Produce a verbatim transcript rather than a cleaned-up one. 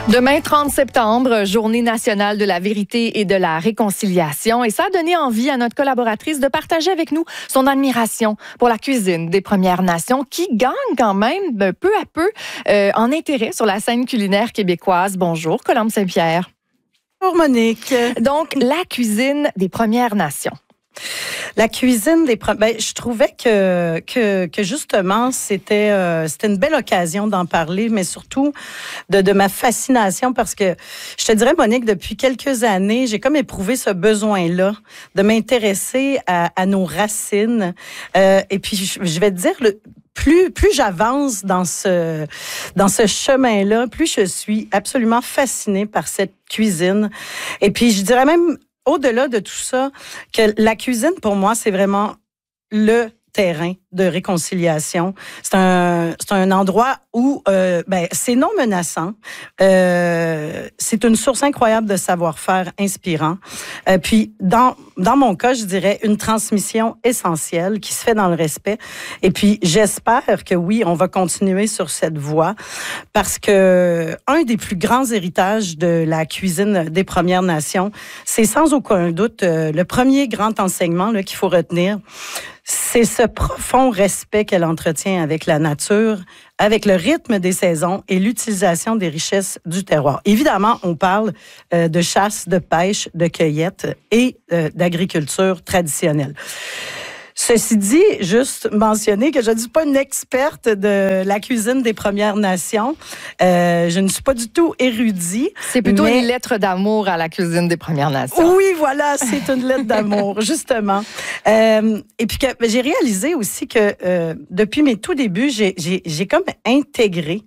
Demain, trente septembre, journée nationale de la vérité et de la réconciliation. Et ça a donné envie à notre collaboratrice de partager avec nous son admiration pour la cuisine des Premières Nations qui gagne quand même peu à peu euh, en intérêt sur la scène culinaire québécoise. Bonjour, Colombe Saint-Pierre. Bonjour, Monique. Donc, la cuisine des Premières Nations. La cuisine des Premières... Ben, je trouvais que, que, que justement, c'était, euh, c'était une belle occasion d'en parler, mais surtout de, de ma fascination parce que, je te dirais, Monique, depuis quelques années, j'ai comme éprouvé ce besoin-là de m'intéresser à, à nos racines. Euh, et puis, je, je vais te dire... Le, Plus, plus j'avance dans ce, dans ce chemin-là, plus je suis absolument fascinée par cette cuisine. Et puis, je dirais même, au-delà de tout ça, que la cuisine, pour moi, c'est vraiment le terrain de réconciliation. C'est un, c'est un endroit où euh, ben, c'est non menaçant. Euh, c'est une source incroyable de savoir-faire inspirant. Euh, puis, dans, dans mon cas, je dirais une transmission essentielle qui se fait dans le respect. Et puis, j'espère que oui, on va continuer sur cette voie parce que un des plus grands héritages de la cuisine des Premières Nations, c'est sans aucun doute euh, le premier grand enseignement là, qu'il faut retenir. C'est ce profond respect qu'elle entretient avec la nature, avec le rythme des saisons et l'utilisation des richesses du terroir. Évidemment, on parle euh, de chasse, de pêche, de cueillette et euh, d'agriculture traditionnelle. Ceci dit, juste mentionner que je ne suis pas une experte de la cuisine des Premières Nations. Euh, je ne suis pas du tout érudite. C'est plutôt mais... une lettre d'amour à la cuisine des Premières Nations. Oui, voilà, c'est une lettre d'amour, justement. Euh, et puis que j'ai réalisé aussi que euh, depuis mes tout débuts, j'ai, j'ai, j'ai comme intégré